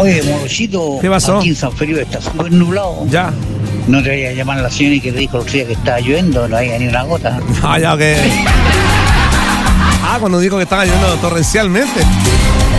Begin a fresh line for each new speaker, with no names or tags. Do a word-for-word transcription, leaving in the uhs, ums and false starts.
Oye, Morochito,
¿Qué pasó?
Aquí en San Felipe está súper nublado.
Ya.
No te vayas a llamar a la señora que te dijo el otro día que estaba lloviendo, no había ni una gota.
Ah, ya, ok. Ah, cuando dijo que estaba lloviendo torrencialmente.